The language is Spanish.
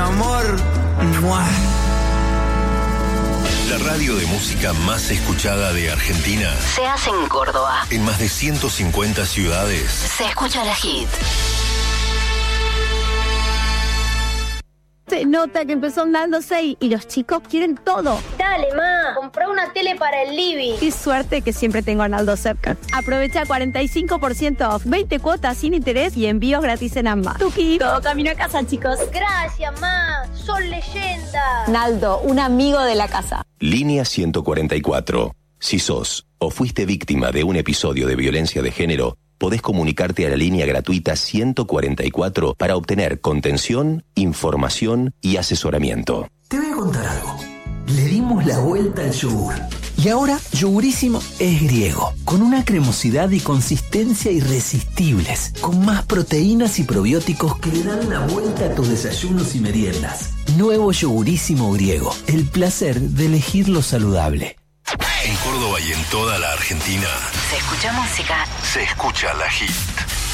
amor. ¡Mua! La radio de música más escuchada de Argentina se hace en Córdoba. En más de 150 ciudades. Se escucha la hit. Se nota que empezó andándose y los chicos quieren todo. Dale, ma, comprá una tele para el living. Qué suerte que siempre tengo a Naldo cerca. Aprovecha 45% off, 20 cuotas sin interés y envíos gratis en ambas. Tuki, todo camino a casa, chicos. Gracias, ma, son leyenda. Naldo, un amigo de la casa. Línea 144. Si sos o fuiste víctima de un episodio de violencia de género, podés comunicarte a la línea gratuita 144 para obtener contención, información y asesoramiento. Te voy a contar algo. Le dimos la vuelta al yogur. Y ahora Yogurísimo es griego, con una cremosidad y consistencia irresistibles, con más proteínas y probióticos que le dan la vuelta a tus desayunos y meriendas. Nuevo Yogurísimo griego, el placer de elegir lo saludable. En Córdoba y en toda la Argentina Se escucha música. se escucha la hit.